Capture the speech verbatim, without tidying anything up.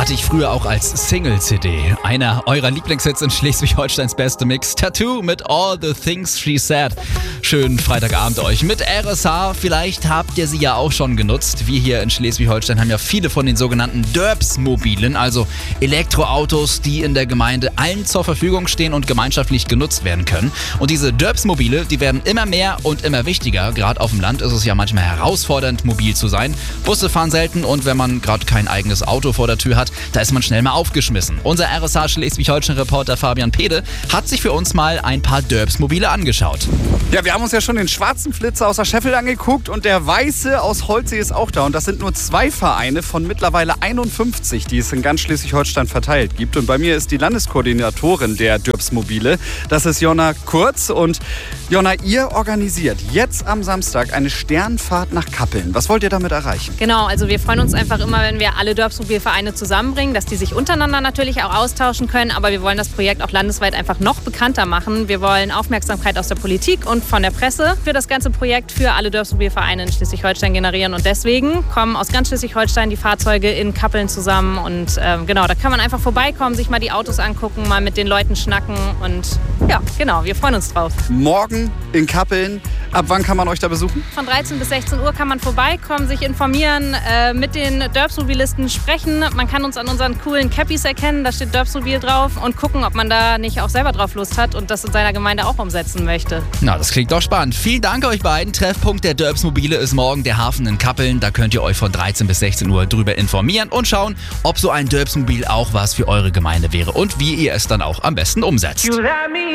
Hatte ich früher auch als Single-C D. Einer eurer Lieblingshits in Schleswig-Holsteins beste Mix. Tattoo mit All the Things She Said. Schönen Freitagabend euch mit R S H. Vielleicht habt ihr sie ja auch schon genutzt. Wir hier in Schleswig-Holstein haben ja viele von den sogenannten Dörbs-Mobilen, also Elektroautos, die in der Gemeinde allen zur Verfügung stehen und gemeinschaftlich genutzt werden können. Und diese Dörbs-Mobile, die werden immer mehr und immer wichtiger. Gerade auf dem Land ist es ja manchmal herausfordernd, mobil zu sein. Busse fahren selten und wenn man gerade kein eigenes Auto vor der Tür hat, da ist man schnell mal aufgeschmissen. Unser R S H Schleswig-Holstein-Reporter Fabian Pede hat sich für uns mal ein paar Dörbs-Mobile angeschaut. Ja, wir haben uns ja schon den schwarzen Flitzer aus der Scheffel angeguckt und der weiße aus Holzsee ist auch da. Und das sind nur zwei Vereine von mittlerweile einundfünfzig, die es in ganz Schleswig-Holstein verteilt gibt. Und bei mir ist die Landeskoordinatorin der Dörbs-Mobile. Das ist Jonna Kurz. Und Jonna, ihr organisiert jetzt am Samstag eine Sternfahrt nach Kappeln. Was wollt ihr damit erreichen? Genau, also wir freuen uns einfach immer, wenn wir alle Dörbs-Mobilvereine zusammenbringen, dass die sich untereinander natürlich auch austauschen können. Aber wir wollen das Projekt auch landesweit einfach noch bekannter machen. Wir wollen Aufmerksamkeit aus der Politik und von der Presse für das ganze Projekt für alle Dörbs-Mobilvereine in Schleswig-Holstein generieren. Und deswegen kommen aus ganz Schleswig-Holstein die Fahrzeuge in Kappeln zusammen. Und ähm, genau, da kann man einfach vorbeikommen, sich mal die Autos angucken, mal mit den Leuten schnacken. Und ja, genau, wir freuen uns drauf. Morgen in Kappeln. Ab wann kann man euch da besuchen? Von dreizehn bis sechzehn Uhr kann man vorbeikommen, sich informieren, äh, mit den Dörbs-Mobilisten sprechen. Man kann uns an unseren coolen Cappies erkennen, da steht Dörbs-Mobil drauf und gucken, ob man da nicht auch selber drauf Lust hat und das in seiner Gemeinde auch umsetzen möchte. Na, das klingt doch spannend. Vielen Dank euch beiden. Treffpunkt der Dörbs-Mobile ist morgen der Hafen in Kappeln. Da könnt ihr euch von dreizehn bis sechzehn Uhr drüber informieren und schauen, ob so ein Dörbs-Mobil auch was für eure Gemeinde wäre und wie ihr es dann auch am besten umsetzt.